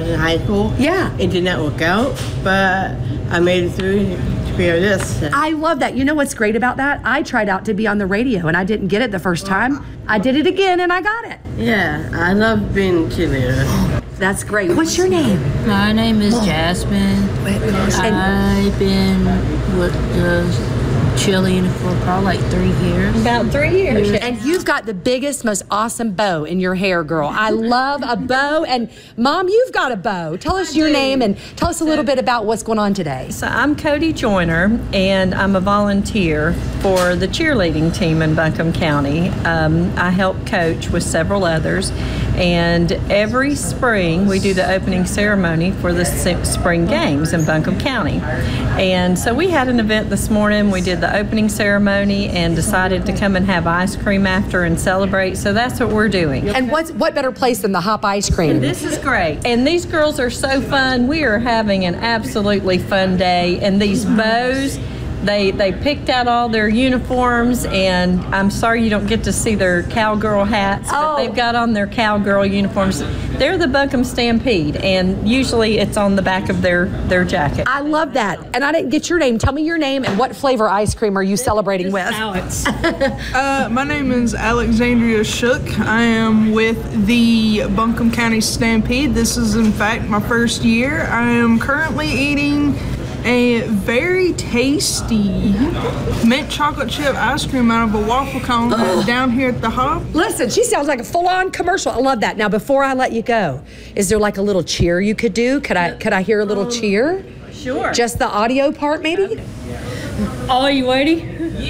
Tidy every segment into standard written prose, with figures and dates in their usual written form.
in high school. Yeah. It did not work out, but I made it through to be on this. I love that. You know what's great about that? I tried out to be on the radio, and I didn't get it the first time. I did it again, and I got it. Yeah, I love being a cheerleader. That's great. What's your name? My name is Jasmine. I've been with the cheerleading for probably like 3 years. About 3 years. And you've got the biggest, most awesome bow in your hair, girl. I love a bow. And Mom, you've got a bow. Tell us your name and tell us a little bit about what's going on today. So I'm Cody Joyner, and I'm a volunteer for the cheerleading team in Buncombe County. I help coach with several others. And every spring, we do the opening ceremony for the spring games in Buncombe County. And so we had an event this morning. We did the opening ceremony and decided to come and have ice cream after and celebrate. So that's what we're doing. And what better place than the Hop Ice Cream? This is great. And these girls are so fun. We are having an absolutely fun day. And these bows, they picked out all their uniforms, and I'm sorry you don't get to see their cowgirl hats, but they've got on their cowgirl uniforms. They're the Buncombe Stampede, and usually it's on the back of their jacket. I love that. And I didn't get your name. Tell me your name and what flavor ice cream are you celebrating with? Alex. My name is Alexandria Shook. I am with the Buncombe County Stampede. This is, in fact, my first year. I am currently eating a very tasty mint chocolate chip ice cream out of a waffle cone down here at the Hop. Listen, she sounds like a full-on commercial. I love that. Now, before I let you go, is there like a little cheer you could do? Could I hear a little cheer? Sure. Just the audio part, maybe? Are you ready?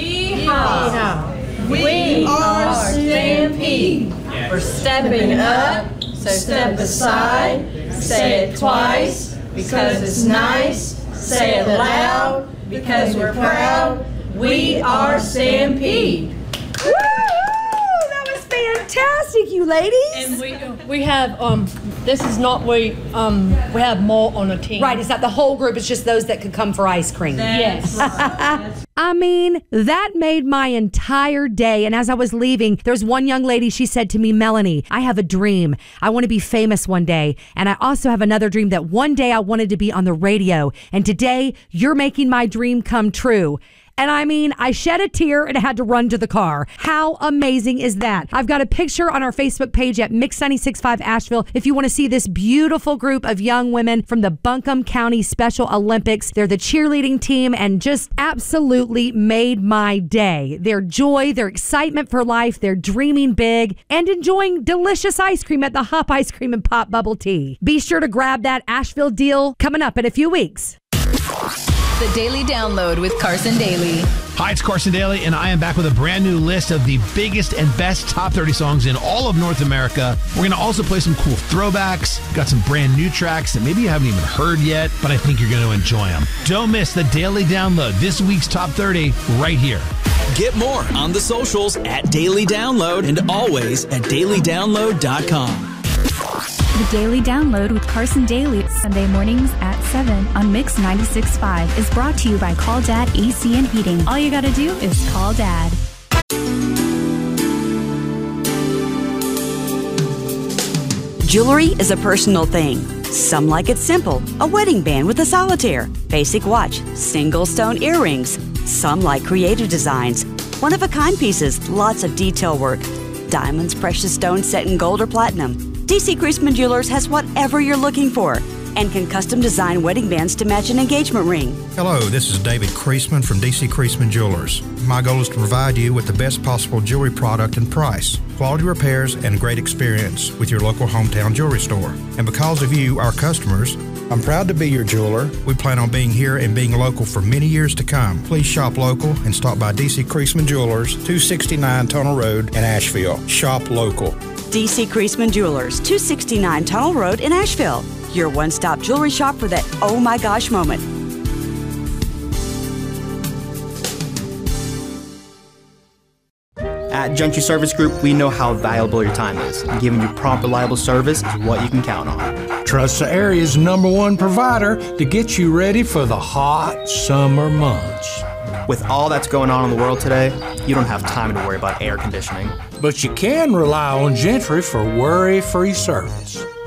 Yeehaw! We are Stampede. We're stepping up, so step aside. Say it twice, because it's nice. Say it loud, because we're proud. We are Stampede. Woo! That was fantastic, you ladies. And we have this is not we have more on the team. Right, it's not the whole group, it's just those that could come for ice cream. Yes. I mean, that made my entire day. And as I was leaving, there's one young lady, she said to me, Melanie, I have a dream. I want to be famous one day. And I also have another dream that one day I wanted to be on the radio. And today, you're making my dream come true. And I mean, I shed a tear and I had to run to the car. How amazing is that? I've got a picture on our Facebook page at Mix 96.5 Asheville. If you want to see this beautiful group of young women from the Buncombe County Special Olympics, they're the cheerleading team and just absolutely made my day. Their joy, their excitement for life, they're dreaming big and enjoying delicious ice cream at the Hop Ice Cream and Pop Bubble Tea. Be sure to grab that Asheville deal coming up in a few weeks. The Daily Download with Carson Daly. Hi, it's Carson Daly, and I am back with a brand new list of the biggest and best top 30 songs in all of North America. We're going to also play some cool throwbacks. Got some brand new tracks that maybe you haven't even heard yet, but I think you're going to enjoy them. Don't miss the Daily Download, this week's top 30, right here. Get more on the socials at Daily Download and always at dailydownload.com. The Daily Download with Carson Daly, Sunday mornings at 7 on Mix 96.5 is brought to you by Call Dad AC and Heating. All you gotta do is call Dad. Jewelry is a personal thing. Some like it simple, a wedding band with a solitaire, basic watch, single stone earrings. Some like creative designs, one-of-a-kind pieces, lots of detail work. Diamonds, precious stones set in gold or platinum. DC Creasman Jewelers has whatever you're looking for and can custom design wedding bands to match an engagement ring. Hello, this is David Creasman from DC Creasman Jewelers. My goal is to provide you with the best possible jewelry product and price, quality repairs, and great experience with your local hometown jewelry store. And because of you, our customers, I'm proud to be your jeweler. We plan on being here and being local for many years to come. Please shop local and stop by DC Creasman Jewelers, 269 Tunnel Road in Asheville. Shop local. DC Creasman Jewelers, 269 Tunnel Road in Asheville. Your one-stop jewelry shop for that oh my gosh moment. At Gentry Service Group, we know how valuable your time is, and giving you prompt, reliable service is what you can count on. Trust the area's #1 provider to get you ready for the hot summer months. With all that's going on in the world today, you don't have time to worry about air conditioning. But you can rely on Gentry for worry-free service.